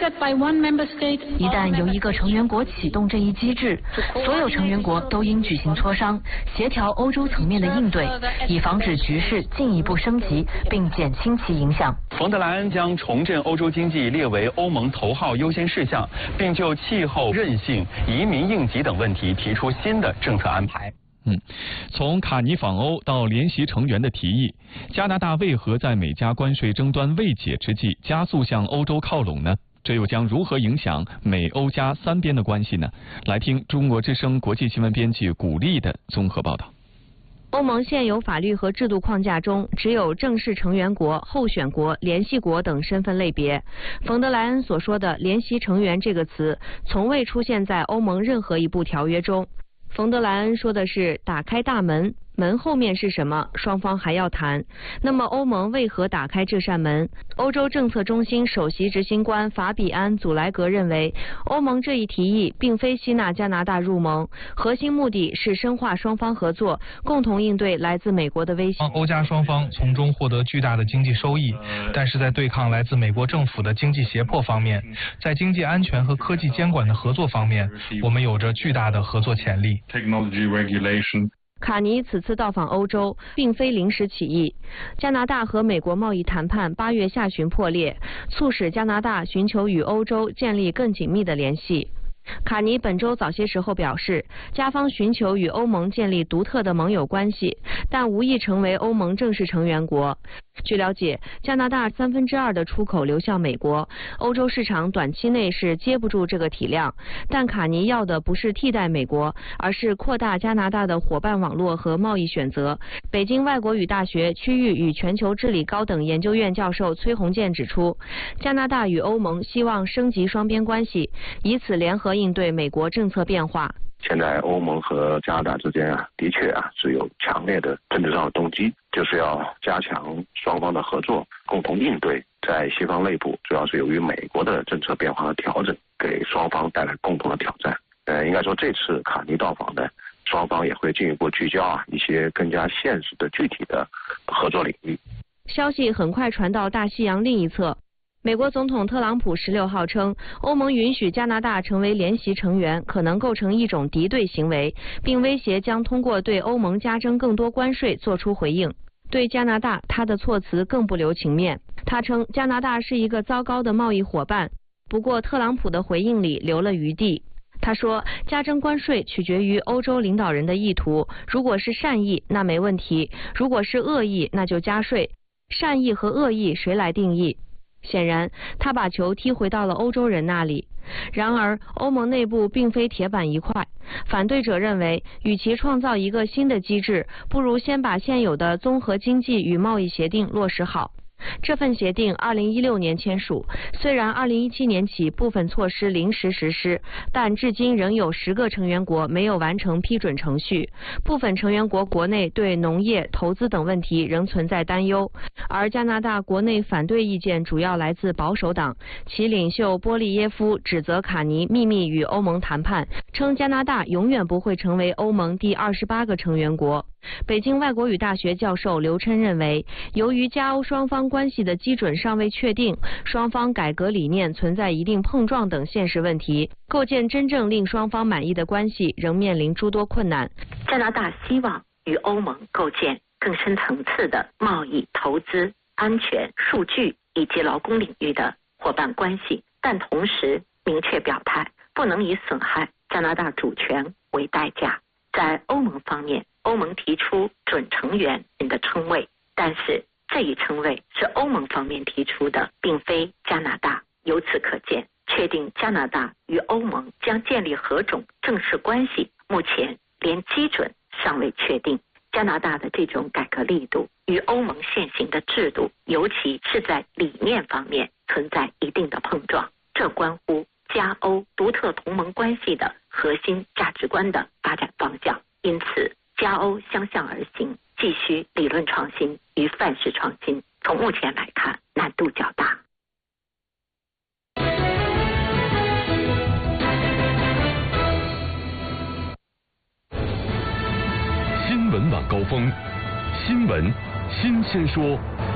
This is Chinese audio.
一旦由一个成员国启动这一机制，所有成员国都应举行磋商，协调欧洲层面的应对，以防止局势进一步升级，并减轻其影响。 冯德莱恩将重振欧洲经济列为欧盟头号优先事项，并就气候、韧性、移民应急等问题提出新的政策安排。 从卡尼访欧到联席成员的提议，加拿大为何在美加关税争端未解之际加速向欧洲靠拢呢？这又将如何影响美欧加三边的关系呢？来听中国之声国际新闻编辑古丽的综合报道。 欧盟现有法律和制度框架中，只有正式成员国、候选国、联系国等身份类别。冯德莱恩所说的联席成员这个词，从未出现在欧盟任何一部条约中。冯德莱恩说的是打开大门，门后面是什么？双方还要谈。那么欧盟为何打开这扇门？欧洲政策中心首席执行官法比安·祖莱格认为，欧盟这一提议并非吸纳加拿大入盟，核心目的是深化双方合作，共同应对来自美国的威胁。 欧加双方从中获得巨大的经济收益，但是在对抗来自美国政府的经济胁迫方面，在经济安全和科技监管的合作方面，我们有着巨大的合作潜力。 卡尼此次到访欧洲并非临时起意。加拿大和美国贸易谈判8月下旬破裂，促使加拿大寻求与欧洲建立更紧密的联系。卡尼本周早些时候表示，加方寻求与欧盟建立独特的盟友关系，但无意成为欧盟正式成员国。据了解，加拿大2/3的出口流向美国，欧洲市场短期内是接不住这个体量。但卡尼要的不是替代美国，而是扩大加拿大的伙伴网络和贸易选择。北京外国语大学区域与全球治理高等研究院教授崔洪建指出，加拿大与欧盟希望升级双边关系，以此联合应对美国政策变化。 现在欧盟和加拿大之间的确是有强烈的政治上的动机，就是要加强双方的合作，共同应对在西方内部主要是由于美国的政策变化和调整，给双方带来共同的挑战。应该说这次卡尼到访呢，双方也会进一步聚焦一些更加现实的具体的合作领域。 消息很快传到大西洋另一侧。美国总统特朗普16号称，欧盟允许加拿大成为联席成员可能构成一种敌对行为，并威胁将通过对欧盟加征更多关税做出回应。对加拿大，他的措辞更不留情面。他称加拿大是一个糟糕的贸易伙伴，不过特朗普的回应里留了余地。他说，加征关税取决于欧洲领导人的意图，如果是善意，那没问题；如果是恶意，那就加税。善意和恶意谁来定义？显然，他把球踢回到了欧洲人那里。然而，欧盟内部并非铁板一块。反对者认为，与其创造一个新的机制，不如先把现有的综合经济与贸易协定落实好。这份协定2016年签署，虽然2017年起部分措施临时实施，但至今仍有10个成员国没有完成批准程序。部分成员国国内对农业、投资等问题仍存在担忧，而加拿大国内反对意见主要来自保守党，其领袖波利耶夫指责卡尼秘密与欧盟谈判，称加拿大永远不会成为欧盟第28个成员国。北京外国语大学教授刘琛认为，由于加欧双方关系的基准尚未确定，双方改革理念存在一定碰撞等现实问题，构建真正令双方满意的关系仍面临诸多困难。 加拿大希望与欧盟构建更深层次的贸易、投资、安全、数据以及劳工领域的伙伴关系，但同时明确表态，不能以损害加拿大主权为代价。在欧盟方面，欧盟提出准成员的称谓，但是这一称谓是欧盟方面提出的，并非加拿大。由此可见，确定加拿大与欧盟将建立何种正式关系，目前连基准尚未确定。加拿大的这种改革力度与欧盟现行的制度，尤其是在理念方面存在一定的碰撞，这关乎加欧独特同盟关系的核心价值观的发展方向。因此，加欧相向而行，继续理论创新与范式创新，从目前来看难度较大。 新闻晚高峰，新闻新鲜说。